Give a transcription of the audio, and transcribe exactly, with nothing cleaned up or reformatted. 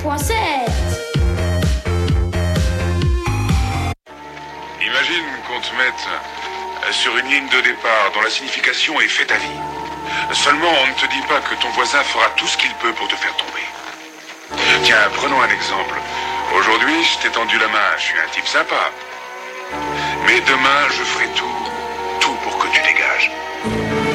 point sept. Imagine qu'on te mette sur une ligne de départ dont la signification est fais ta vie. Seulement, on ne te dit pas que ton voisin fera tout ce qu'il peut pour te faire tomber. Tiens, prenons un exemple. Aujourd'hui, je t'ai tendu la main, je suis un type sympa. Mais demain, je ferai tout, tout pour que tu dégages.